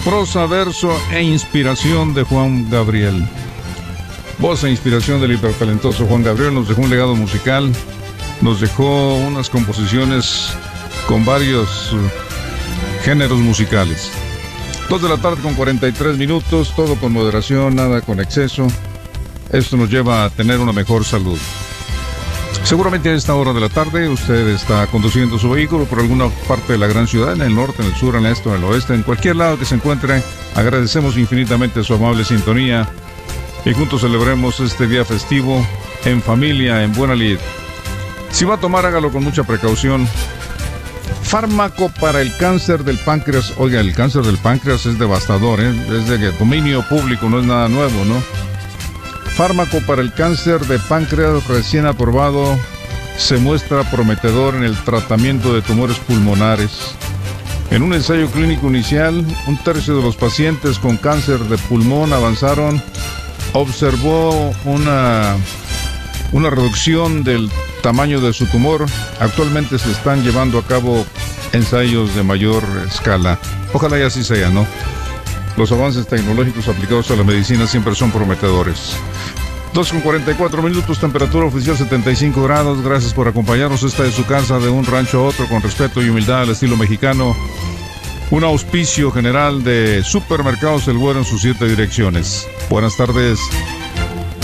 prosa, verso e inspiración de Juan Gabriel. Voz e inspiración del hipertalentoso Juan Gabriel nos dejó un legado musical, nos dejó unas composiciones con varios géneros musicales. 2 de la tarde con 43 minutos, todo con moderación, nada con exceso. Esto nos lleva a tener una mejor salud. Seguramente a esta hora de la tarde usted está conduciendo su vehículo por alguna parte de la gran ciudad, en el norte, en el sur, en el este, en el oeste, en cualquier lado que se encuentre. Agradecemos infinitamente su amable sintonía y juntos celebremos este día festivo en familia, en buena lid. Si va a tomar, hágalo con mucha precaución. Fármaco para el cáncer del páncreas. Oiga, el cáncer del páncreas es devastador, es de dominio público, no es nada nuevo, ¿no? Fármaco para el cáncer de páncreas recién aprobado se muestra prometedor en el tratamiento de tumores pulmonares. En un ensayo clínico inicial, 1/3 de los pacientes con cáncer de pulmón avanzaron, observó una reducción del tamaño de su tumor. Actualmente se están llevando a cabo ensayos de mayor escala. Ojalá y así sea, ¿no? Los avances tecnológicos aplicados a la medicina siempre son prometedores. 2:44 minutos, temperatura oficial 75 grados. Gracias por acompañarnos. Esta es su casa, de un rancho a otro, con respeto y humildad al estilo mexicano. Un auspicio general de Supermercados El Güero en sus 7 direcciones. Buenas tardes.